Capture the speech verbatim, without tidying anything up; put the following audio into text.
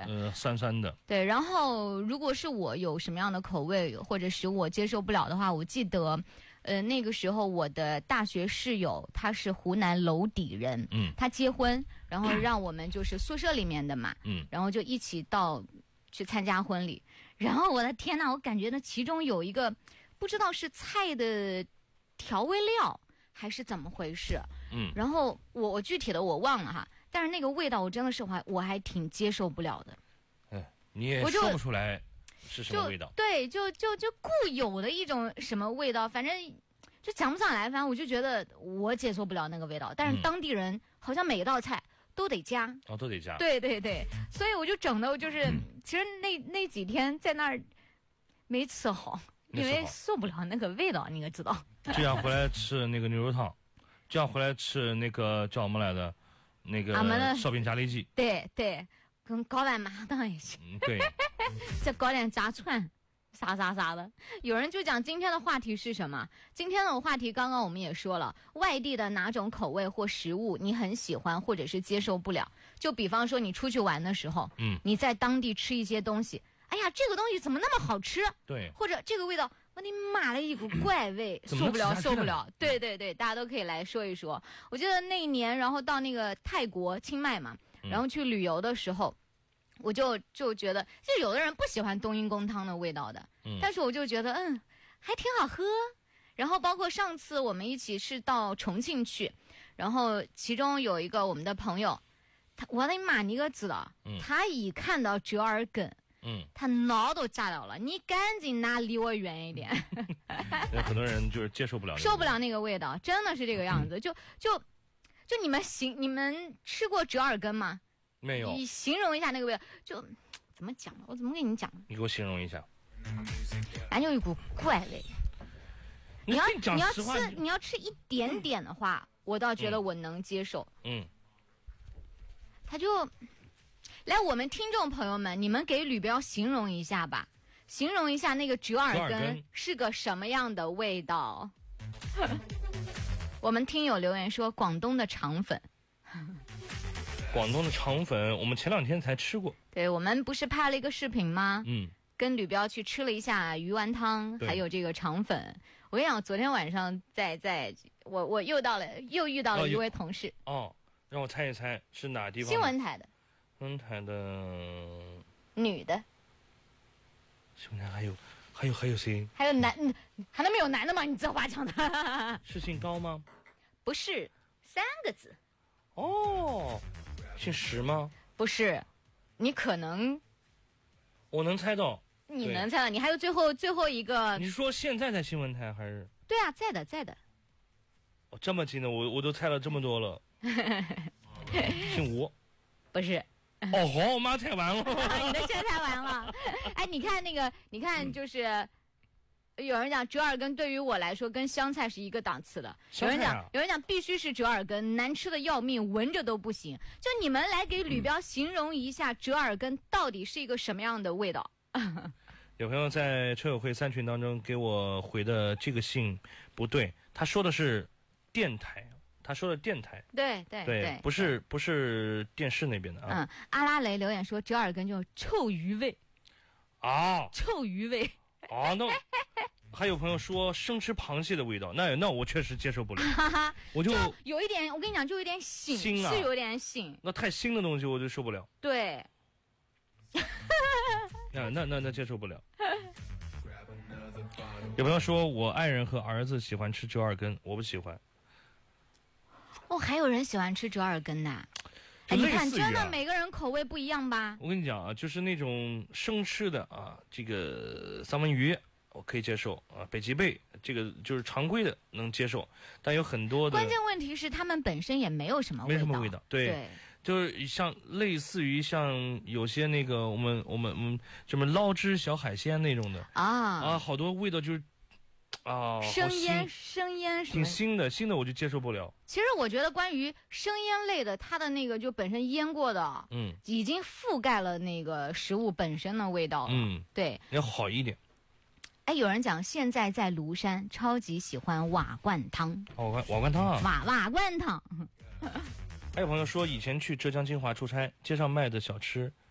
呃，酸酸的。 对，然后如果是我有什么样的口味或者食物我接受不了的话，我记得，呃，那个时候我的大学室友他是湖南娄底人， 嗯， 他结婚，然后让我们就是宿舍里面的嘛， 嗯， 然后就一起到去参加婚礼，然后我的天呐，我感觉呢其中有一个不知道是菜的调味料还是怎么回事， 嗯， 然后我我具体的我忘了哈，但是那个味道我真的是我还我还挺接受不了的。 哎，你也说不出来是什么味道。 对，就就就固有的一种什么味道，反正就讲不上来，反正我就觉得我接受不了那个味道，但是当地人好像每一道菜都得加， 嗯、哦，都得加。 对对对，所以我就整的就是，嗯、其实那那几天在那儿没吃好，因为受不了那个味道，你可知道。 这样回来吃那个牛肉汤，这样回来吃那个叫什么来的，那个烧饼咖喱鸡。 对对，跟搞碗麻当也行。 嗯，对。 再搞点炸串，啥啥啥的。有人就讲今天的话题是什么？今天的话题刚刚我们也说了，外地的哪种口味或食物你很喜欢或者是接受不了？就比方说你出去玩的时候， 嗯， 你在当地吃一些东西，哎呀，这个东西怎么那么好吃？ 对， 或者这个味道，我的妈了一股怪味，受不了，受不了。对对对，大家都可以来说一说。我记得那一年，然后到那个泰国清迈嘛，然后去旅游的时候。嗯，我就就觉得，就有的人不喜欢冬阴功汤的味道的，嗯，但是我就觉得，嗯，还挺好喝。然后包括上次我们一起是到重庆去，然后其中有一个我们的朋友，他我的妈，你可知道，嗯，他一看到折耳根，嗯，他脑都炸掉了，你赶紧拿离我远一点。 有很多人就是接受不了， 受不了那个味道，真的是这个样子。嗯、就就就你们行，你们吃过折耳根吗？ 没有， 你形容一下那个味道，就怎么讲呢？我怎么跟你讲呢？ 你给我形容一下。 反正有一股怪味。你要你要吃你要吃一点点的话，嗯、我倒觉得我能接受。 嗯。 他就来，我们听众朋友们，你们给吕标形容一下吧，形容一下那个折耳根是个什么样的味道。我们听友留言说，广东的肠粉。 广东的肠粉，我们前两天才吃过。 对，我们不是拍了一个视频吗？ 嗯， 跟吕标去吃了一下鱼丸汤，还有这个肠粉。我跟你讲，昨天晚上在在，我我又到了，又遇到了一位同事。 哦，哦让我猜一猜是哪地方？ 新闻台的。 新闻台的。 女的。 新闻台还有还有还有谁？ 还有男，还能没有男的吗？你这话讲的。 是姓高吗？ 不是，三个字。 哦。姓石吗？ 不是，你可能， 我能猜到， 你能猜到，你还有最后最后一个。 你说现在在新闻台还是？ 对啊，在的，在的。 哦，这么近的，我我都猜了这么多了。姓吴？ 不是。 哦，好，我妈猜完了。 你的先猜完了。哎，你看那个，你看就是。嗯有人讲折耳根对于我来说跟香菜是一个档次的，有人讲有人讲必须是折耳根，难吃的要命，闻着都不行。就你们来给吕标形容一下折耳根到底是一个什么样的味道？ 有朋友在车友会三群当中给我回的这个信不对，他说的是电台，他说的电台， 对对 对, 对，不是不是电视那边的啊。 嗯，阿拉雷留言说折耳根就是臭鱼味啊， 臭鱼味。 啊，那还有朋友说生吃螃蟹的味道，那那我确实接受不了。我就, 就有一点，我跟你讲，就有点腥， 腥啊， 是有点腥。 那太腥的东西我就受不了。 对。 那那那那接受不了。有朋友说我爱人和儿子喜欢吃折耳根，我不喜欢。 哦，还有人喜欢吃折耳根的。哎，你看，真的每个人口味不一样吧？ 我跟你讲啊，就是那种生吃的啊，这个三文鱼我可以接受啊，北极贝这个就是常规的能接受，但有很多的。 关键问题是他们本身也没有什么味道， 没什么味道，对，对就是像类似于像有些那个我们我们我们什么捞汁小海鲜那种的啊啊，好多味道就是。啊， 生腌生腌挺腥的，腥的我就接受不了。 其实我觉得关于生腌类的，它的那个就本身腌过的， 嗯， 已经覆盖了那个食物本身的味道了。 嗯， 对， 要好一点。 哎，有人讲现在在庐山超级喜欢瓦罐汤。 瓦罐瓦罐汤啊， 瓦瓦罐汤。 还有朋友说以前去浙江金华出差，街上卖的小吃